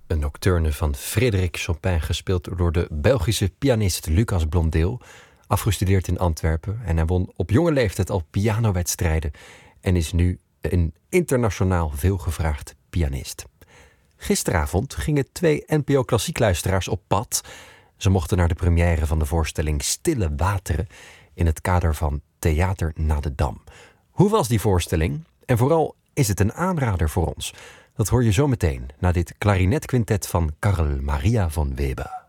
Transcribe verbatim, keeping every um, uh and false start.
Een nocturne van Frédéric Chopin, gespeeld door de Belgische pianist Lucas Blondeel, afgestudeerd in Antwerpen. En hij won op jonge leeftijd al pianowedstrijden en is nu een internationaal veelgevraagd pianist. Gisteravond gingen twee N P O Klassiek-luisteraars op pad. Ze mochten naar de première van de voorstelling Stille Wateren in het kader van Theater na de Dam. Hoe was die voorstelling? En vooral, is het een aanrader voor ons? Dat hoor je zo meteen na dit klarinetquintet van Carl Maria von Weber.